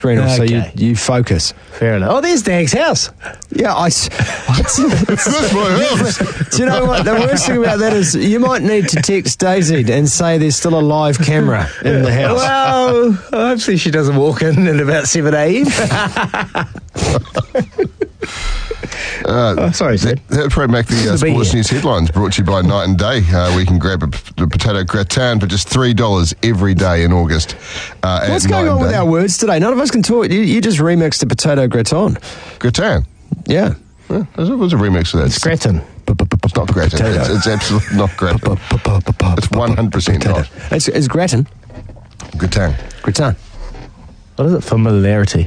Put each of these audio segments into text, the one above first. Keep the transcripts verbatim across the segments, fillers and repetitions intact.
Renal, Okay. so you, you focus. Fair enough. Oh, there's Dag's house. Yeah, I. s- it's- it's- That's my house. Do you know what? The worst thing about that is you might need to text Daisy and say there's still a live camera in the house. Well, hopefully she doesn't walk in at about seven a.m. Uh, Oh, sorry, Sid. That would probably make the uh, Good to be Sports here. News headlines, brought to you by Night and Day. Uh, we can grab a, p- a potato gratin for just three dollars every day in August. Uh, What's at going Night on and with Day. our words today? None of us can talk. You, you just remixed a potato gratin. Gratin? Yeah. Yeah, it was a remix of that. It's Gretton. It's not gratin. Potato. It's, it's absolutely not gratin. It's one hundred percent not. It's, it's gratin. Gratin. Gratin. What is it? Familiarity.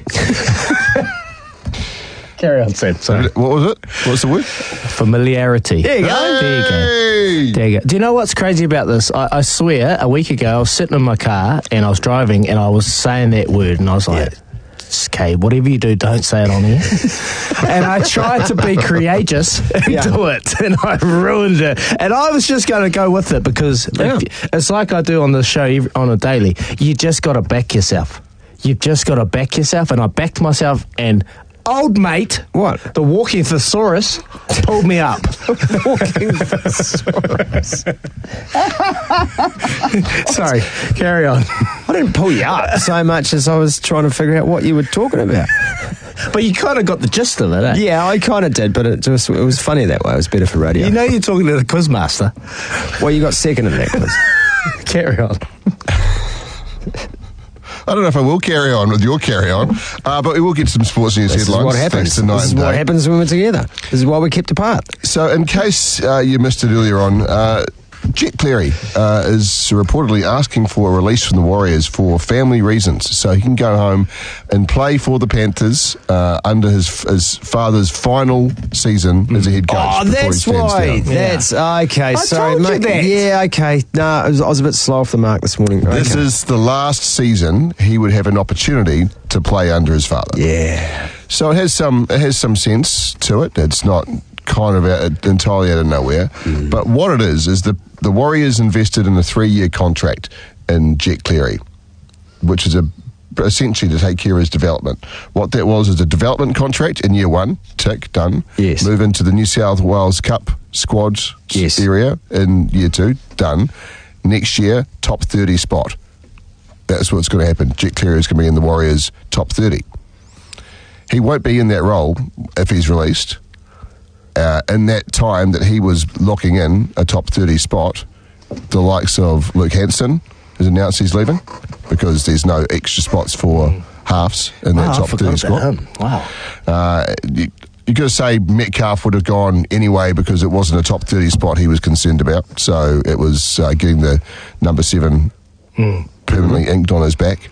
Carry on, Sid. Sorry. What was it? What's the word? Familiarity. There you go. There you go. Hey! There you go. Do you know what's crazy about this? I, I swear, a week ago, I was sitting in my car and I was driving and I was saying that word and I was like, okay, whatever you do, don't say it on here. And I tried to be courageous and Yeah. do it, and I ruined it. And I was just going to go with it because Yeah. if, it's like I do on the show every, on a daily. You just got to back yourself. You've just got to back yourself. And I backed myself, and old mate, What? the walking thesaurus, pulled me up. Walking thesaurus. Sorry, carry on. I didn't pull you up so much as I was trying to figure out what you were talking about. But you kind of got the gist of it, eh? Yeah, I kind of did, but it just it was funny that way. It was better for radio. You know you're talking to the quizmaster. well, you got second in that quiz. Carry on. I don't know if I will carry on with your carry on, uh, but we will get some sports news This is headlines. what happens. thanks to Night This is and what Day. happens when we're together. This is why we kept apart. So, in case uh, you missed it earlier on, uh, Jet Cleary uh, is reportedly asking for a release from the Warriors for family reasons, so he can go home and play for the Panthers uh, under his his father's final season as a head coach. Oh, before he that's stands why. down. That's okay. Sorry, told you mate. that. Yeah, okay. No, I was, I was a bit slow off the mark this morning. This Okay. is the last season he would have an opportunity to play under his father. Yeah. So it has some it has some sense to it. It's not kind of out, entirely out of nowhere. Mm. But what it is is the the Warriors invested in a three year contract in Jet Cleary, which is a essentially to take care of his development. What that was is a development contract in year one, tick, done. Yes. Move into the New South Wales Cup squad Yes. area in year two, done. Next year, top thirty spot. That's what's going to happen. Jet Cleary is going to be in the Warriors' top thirty. He won't be in that role if he's released. Uh, in that time that he was locking in a top thirty spot, the likes of Luke Hanson has announced he's leaving because there's no extra spots for halves in that Wow, I top forgot thirty about spot. him. Wow. Uh, you, you could say Metcalf would have gone anyway because it wasn't a top thirty spot he was concerned about. So it was uh, getting the number seven permanently inked on his back.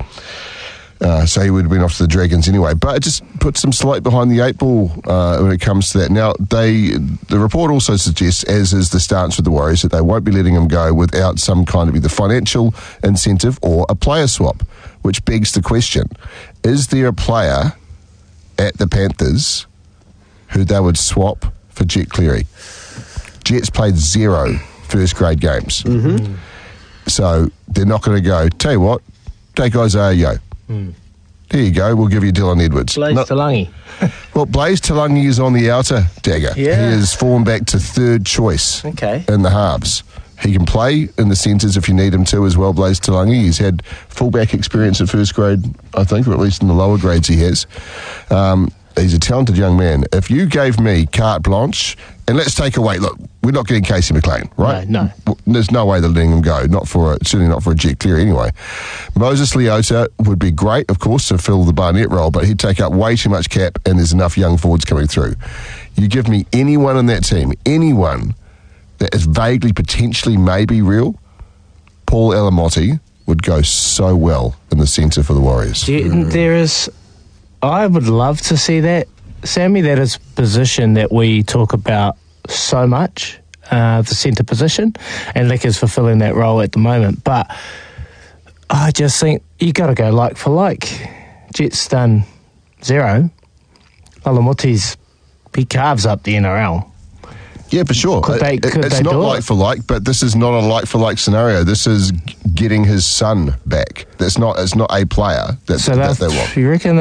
Uh, so he would have been off to the Dragons anyway. But it just puts them slightly behind the eight ball uh, when it comes to that. Now, they the report also suggests, as is the stance with the Warriors, that they won't be letting him go without some kind of either financial incentive or a player swap, which begs the question, is there a player at the Panthers who they would swap for Jet Cleary? Jet's played zero first grade games. Mm-hmm. So they're not going to go, tell you what, take Isaiah Yeo. Mm. There you go, we'll give you Dylan Edwards. Blaze Not- Talangi. well, Blaze Talangi is on the outer dagger. Yeah. He has fallen back to third choice Okay. in the halves. He can play in the centres if you need him to as well, Blaze Talangi. He's had fullback experience at first grade, I think, or at least in the lower grades he has. Um, he's a talented young man. If you gave me carte blanche, and let's take away, look, we're not getting Casey McLean, right? No, no. W- There's no way they're letting him go, not for a, certainly not for a Jet Cleary anyway. Moses Leota would be great, of course, to fill the Barnett role, but he'd take up way too much cap, and there's enough young forwards coming through. You give me anyone in that team, anyone that is vaguely, potentially, maybe real, Paul Alamotti would go so well in the centre for the Warriors. Do you, There is, I would love to see that, Sammy. That is a position that we talk about so much, uh, the centre position, and Licker's fulfilling that role at the moment. But I just think you got to go like for like. Jet's done zero. Alamoti's, he carves up the N R L. Yeah, for sure. Could they- It- could it's they not do it? like for like, but this is not a like for like scenario. This is g- getting his son back. That's not. It's not a player that, So that that they want. you reckon